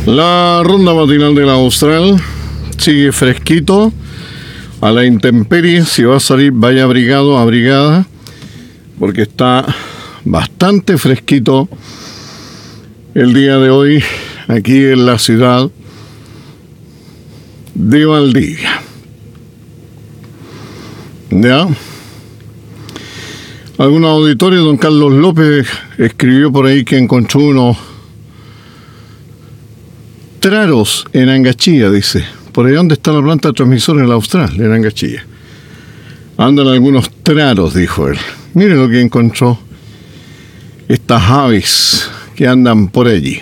La ronda matinal de la Austral sigue fresquito, a la intemperie. Si va a salir, vaya abrigado, abrigada, porque está bastante fresquito el día de hoy aquí en la ciudad de Valdivia. ¿Ya? Algún auditorio, don Carlos López escribió por ahí que encontró unos traros en Angachilla, dice. Por ahí donde está la planta transmisora en la Austral, en Angachilla. Andan algunos traros, dijo él. Mire lo que encontró. Estas aves que andan por allí.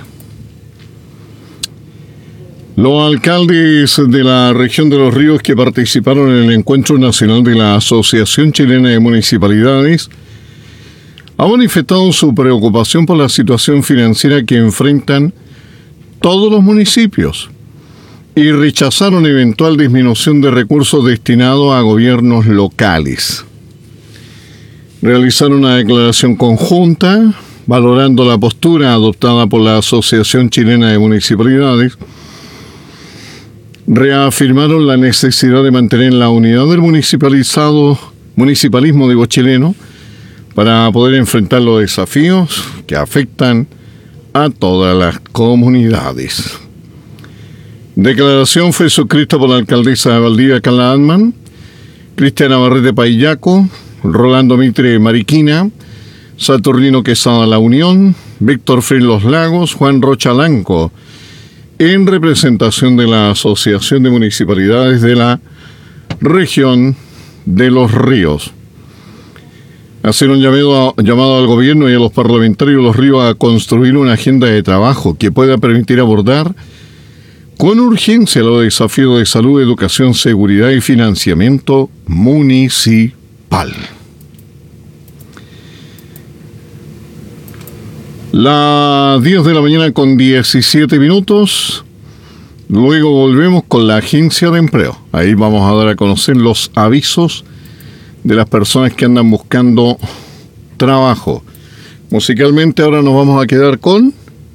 Los alcaldes de la región de Los Ríos que participaron en el encuentro nacional de la Asociación Chilena de Municipalidades han manifestado su preocupación por la situación financiera que enfrentan todos los municipios y rechazaron eventual disminución de recursos destinados a gobiernos locales. Realizaron una declaración conjunta valorando la postura adoptada por la Asociación Chilena de Municipalidades. Reafirmaron la necesidad de mantener la unidad del municipalismo chileno para poder enfrentar los desafíos que afectan a todas las comunidades. Declaración fue suscrita por la alcaldesa de Valdivia, Carla Antman, Cristian Navarrete Paillaco, Rolando Mitre Mariquina, Saturnino Quesada La Unión, Víctor Frey Los Lagos, Juan Rocha Lanco, en representación de la Asociación de Municipalidades de la región de Los Ríos. Hacer un llamado al gobierno y a los parlamentarios de Los Ríos a construir una agenda de trabajo que pueda permitir abordar con urgencia los desafíos de salud, educación, seguridad y financiamiento municipal. Las 10 de la mañana con 17 minutos. Luego volvemos con la agencia de empleo. Ahí vamos a dar a conocer los avisos de las personas que andan buscando trabajo. Musicalmente ahora nos vamos a quedar con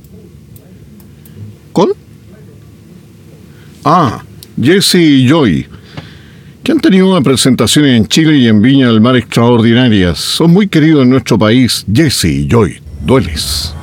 Jesse y Joy, que han tenido una presentación en Chile y en Viña del Mar extraordinarias. Son muy queridos en nuestro país. Jesse y Joy, Dueles.